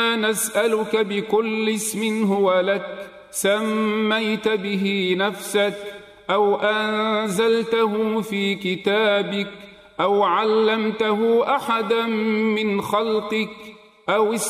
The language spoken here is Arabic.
نسألك بكل اسم هو لك سميت به نفسك أو أنزلته في كتابك أو علمته أحدا من خلقك أو